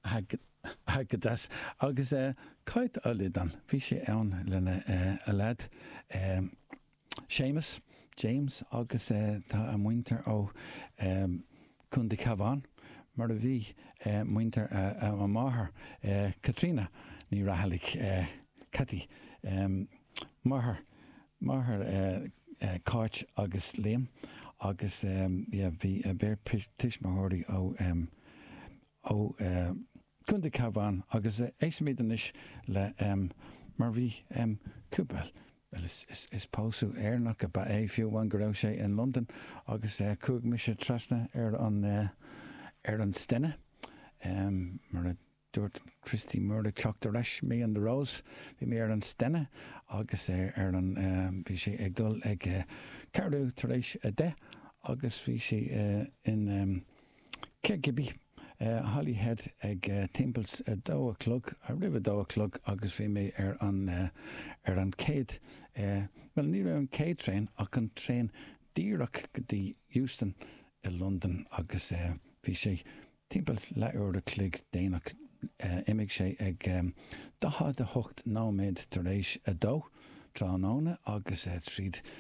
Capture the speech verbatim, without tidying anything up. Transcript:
hagadas agus cait a lidan bhí sé ann lena a lad Seamus James agus tá a muinter ó Cúnda Cabhán mar a bhí muinter a máthair Katrina ní rathalaigh Cathy máthair máthair cáit agus léam agus bhí a béir tuismothirí ó ó Cúnda Cabhán agus éis méidir le mar bhí cúpel is is is pósú airnach a ba é fiúhain go raibh sé in London agus cúig mi sé trasna ar an ar an stenne mar a dúirt Christy Murdoch cleachtar leis mé an de Rose bhí mé ar an stenne agus ar an bhí sé ag dul ag ceardú tar éis a de agus bhí sé in Cairgibby Holyhead ag timpels a dó a clog a rih dó a clog agus bhí mé ar an ar an céad well ní raibh an céad trein ach an trein díreach go dtí Euston i London agus bhí sé timpels le uair a clig déanaach imigh sé ag dá de hocht náméid tar éis a dó tránána agus tríd